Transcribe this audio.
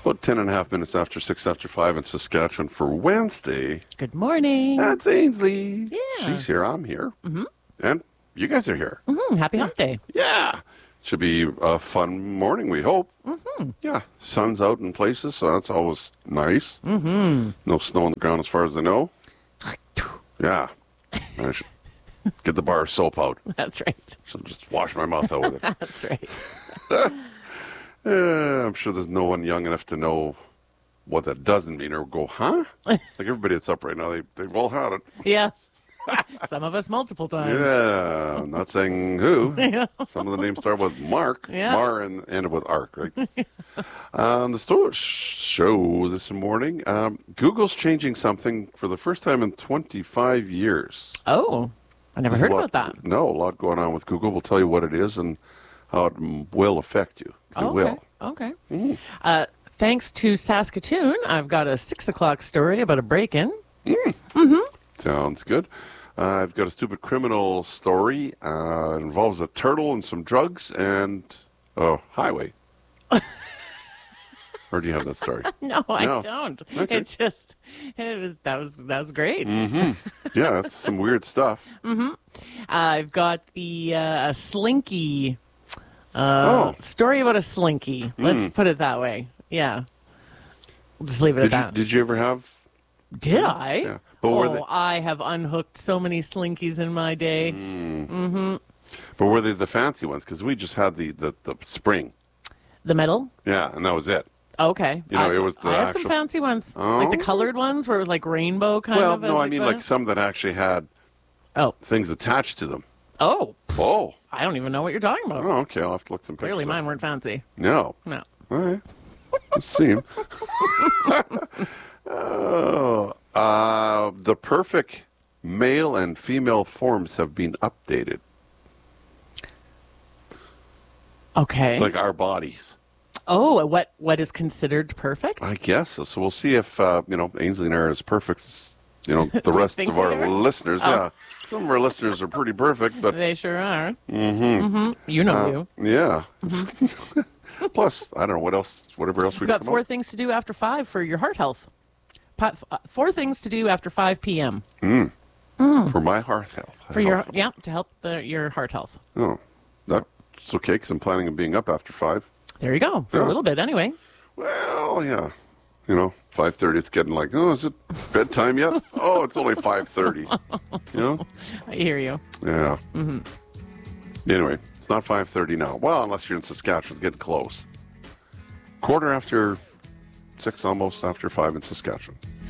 About 10 and a half minutes after 6 after 5 in Saskatchewan for Wednesday. Good morning. That's Ainsley. Yeah. She's here. I'm here. Mm-hmm. And you guys are here. Mm-hmm. Happy hump day. Yeah. Should be a fun morning, we hope. Mm-hmm. Yeah. Sun's out in places, so that's always nice. Mm-hmm. No snow on the ground as far as I know. Yeah. I should get the bar of soap out. That's right. So just wash my mouth out with it. That's right. I'm sure there's no one young enough to know what that doesn't mean or go, huh? Like everybody that's up right now, they've all had it. Yeah. Some of us multiple times. Yeah, I'm not saying who. Yeah. Some of the names start with Mark. Yeah. Mar and end with Ark, right? The store show this morning, Google's changing something for the first time in 25 years. Oh, I never heard about that. No, a lot going on with Google. We'll tell you what it is and how it will affect you. 'Cause it will. Okay. Thanks to Saskatoon, I've got a 6 o'clock story about a break-in. Sounds good. I've got a stupid criminal story. It involves a turtle and some drugs and a highway. Or do you have that story? No, I No. don't. Okay. It's just that was great. Yeah, that's some weird stuff. I've got the a slinky Oh. story about a slinky. Let's put it that way. Yeah. We'll just leave it at that. Did you ever have? Did I? Yeah. But were they- I have unhooked so many slinkies in my day. But were they the fancy ones? Because we just had the spring. The metal? Yeah, and that was it. Okay. You know, it was the I had some actual- fancy ones. Like the Oh. colored ones where it was like rainbow kind Well, of. no, as I it mean goes. like some that actually had Oh. things attached to them. Oh. Oh. I don't even know what you're talking about. Oh, okay. I'll have to look some pictures. Clearly up. mine weren't fancy. No. No. All right. Let's see 'em. The perfect male and female forms have been updated, Okay. like our bodies. Oh, what is considered perfect? I guess so. So we'll see if Ainsley and I are as perfect as the we rest think of our they are? listeners. Oh. Yeah, some of our listeners are pretty perfect, but They sure are. Mm-hmm. You know you. yeah. Plus, I don't know what else. Whatever else We've we've got come 4 up. things to do after 5 for your heart health. 4 things to do after 5 p.m. For my heart health. for your to help your heart health. Oh, that's okay because I'm planning on being up after 5. There you go. For a Yeah. little bit anyway. Well, yeah. 5:30. It's getting like, oh, is it bedtime yet? Oh, it's only 5:30. I hear you. Yeah. Anyway, it's not 5:30 now. Well, unless you're in Saskatchewan, it's getting close. 6:15, almost after 5 in Saskatchewan.